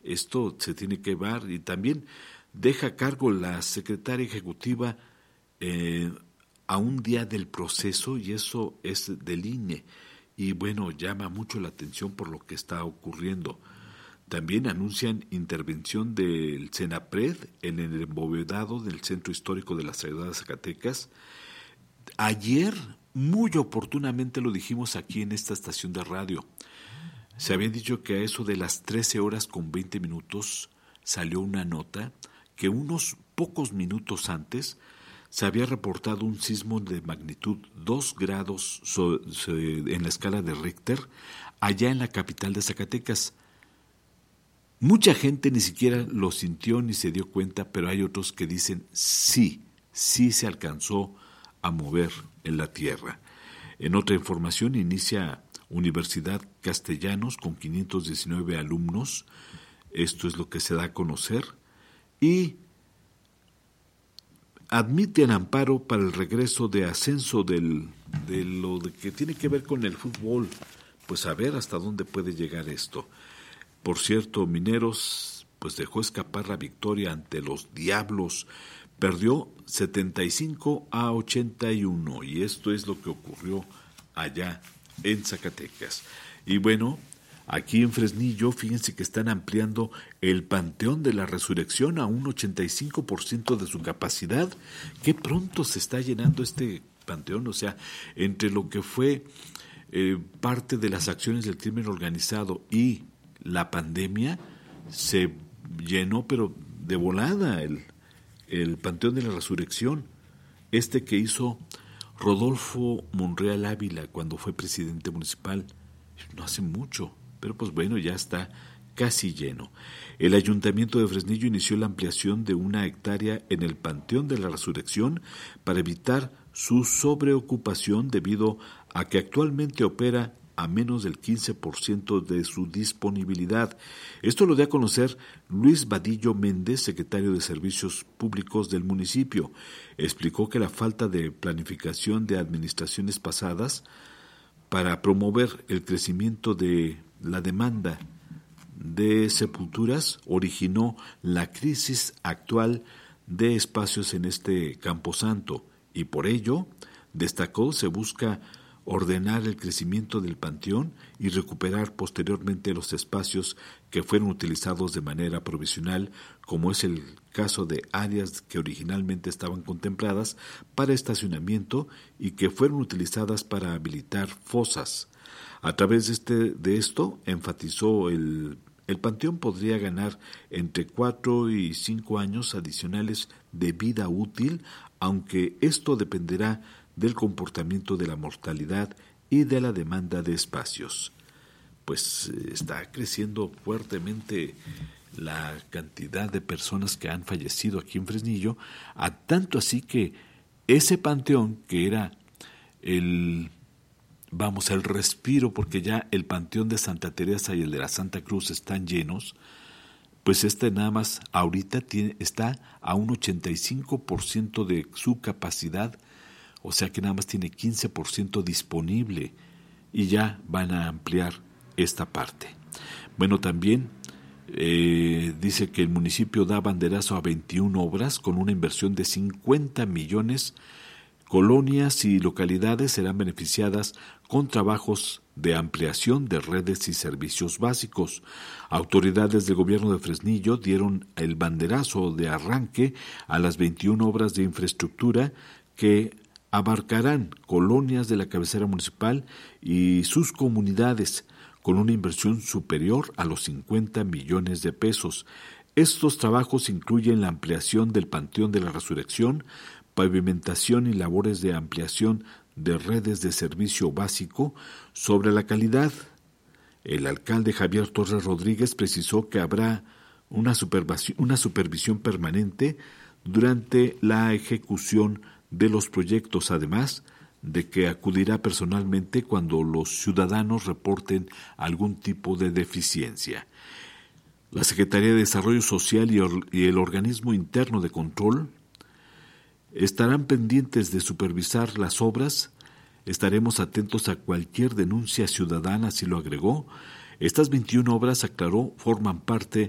esto se tiene que ver, y también deja a cargo la secretaria ejecutiva a un día del proceso, y eso es del INE, y bueno, llama mucho la atención por lo que está ocurriendo. También anuncian intervención del CENAPRED en el embovedado del Centro Histórico de la Ciudad de Zacatecas. Ayer, muy oportunamente lo dijimos aquí en esta estación de radio, se había dicho que a eso de las 13:20 salió una nota que unos pocos minutos antes se había reportado un sismo de magnitud 2 grados en la escala de Richter allá en la capital de Zacatecas. Mucha gente ni siquiera lo sintió ni se dio cuenta, pero hay otros que dicen sí se alcanzó a mover en la tierra. En otra información, inicia Universidad Castellanos con 519 alumnos. Esto es lo que se da a conocer. Y admiten amparo para el regreso de ascenso de lo que tiene que ver con el fútbol. Pues a ver hasta dónde puede llegar esto. Por cierto, Mineros pues dejó escapar la victoria ante los Diablos. Perdió 75-81, y esto es lo que ocurrió allá en Zacatecas. Y bueno, aquí en Fresnillo, fíjense que están ampliando el Panteón de la Resurrección a un 85% de su capacidad. Qué pronto se está llenando este panteón, o sea, entre lo que fue parte de las acciones del crimen organizado y la pandemia, se llenó pero de volada el Panteón de la Resurrección, que hizo Rodolfo Monreal Ávila cuando fue presidente municipal, no hace mucho, pero pues bueno, ya está casi lleno. El Ayuntamiento de Fresnillo inició la ampliación de 1 hectárea en el Panteón de la Resurrección para evitar su sobreocupación debido a que actualmente opera a menos del 15% de su disponibilidad. Esto lo dio a conocer Luis Vadillo Méndez, secretario de Servicios Públicos del municipio. Explicó que la falta de planificación de administraciones pasadas para promover el crecimiento de la demanda de sepulturas originó la crisis actual de espacios en este camposanto, y por ello, destacó, se busca ordenar el crecimiento del panteón y recuperar posteriormente los espacios que fueron utilizados de manera provisional, como es el caso de áreas que originalmente estaban contempladas para estacionamiento y que fueron utilizadas para habilitar fosas. A través de esto, enfatizó el panteón podría ganar entre 4 y 5 años adicionales de vida útil, aunque esto dependerá del comportamiento de la mortalidad y de la demanda de espacios. Pues está creciendo fuertemente la cantidad de personas que han fallecido aquí en Fresnillo, a tanto así que ese panteón que era el respiro, porque ya el panteón de Santa Teresa y el de la Santa Cruz están llenos, pues nada más ahorita está a un 85% de su capacidad, o sea que nada más tiene 15% disponible, y ya van a ampliar esta parte. Bueno, también dice que el municipio da banderazo a 21 obras con una inversión de 50 millones. Colonias y localidades serán beneficiadas con trabajos de ampliación de redes y servicios básicos. Autoridades del gobierno de Fresnillo dieron el banderazo de arranque a las 21 obras de infraestructura que abarcarán colonias de la cabecera municipal y sus comunidades, con una inversión superior a los 50 millones de pesos. Estos trabajos incluyen la ampliación del Panteón de la Resurrección, pavimentación y labores de ampliación de redes de servicio básico. Sobre la calidad, el alcalde Javier Torres Rodríguez precisó que habrá una supervisión permanente durante la ejecución de los proyectos, además de que acudirá personalmente cuando los ciudadanos reporten algún tipo de deficiencia. La Secretaría de Desarrollo Social y el organismo interno de control estarán pendientes de supervisar las obras. Estaremos atentos a cualquier denuncia ciudadana, así lo agregó. Estas 21 obras, aclaró, forman parte